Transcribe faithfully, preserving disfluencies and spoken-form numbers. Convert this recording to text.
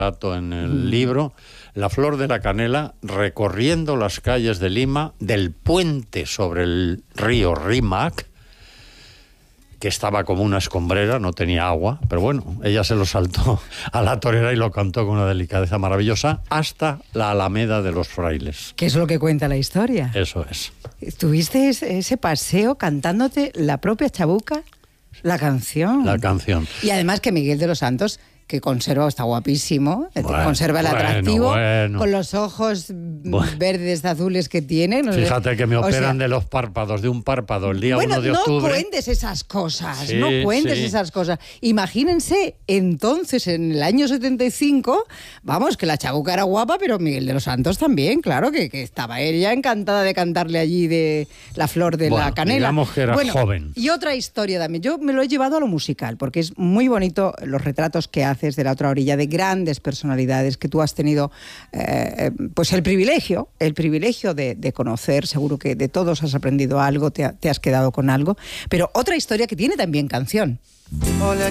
en el mm. libro, la flor de la canela recorriendo las calles de Lima, del puente sobre el río Rímac, que estaba como una escombrera, no tenía agua, pero bueno, ella se lo saltó a la torera y lo cantó con una delicadeza maravillosa, hasta la Alameda de los Frailes. ¿Qué es lo que cuenta la historia? Eso es. ¿Tuviste ese paseo cantándote la propia Chabuca? La canción. La canción. Y además que Miguel de los Santos, que conserva, está guapísimo, bueno, conserva el bueno, atractivo, bueno. con los ojos bueno. verdes, azules que tiene. No Fíjate sé. que me operan o sea, de los párpados, de un párpado, el día bueno, uno de octubre. No cuentes esas cosas, sí, no cuentes sí. esas cosas. Imagínense, entonces, en el año setenta y cinco, vamos, que la Chabuca era guapa, pero Miguel de los Santos también, claro, que, que estaba ella encantada de cantarle allí de la flor de bueno, la canela. Digamos que era bueno, joven. Y otra historia también, yo me lo he llevado a lo musical, porque es muy bonito los retratos que haces de la otra orilla, de grandes personalidades que tú has tenido eh, pues el privilegio, el privilegio de, de conocer, seguro que de todos has aprendido algo, te, te has quedado con algo, pero otra historia que tiene también canción. Hola,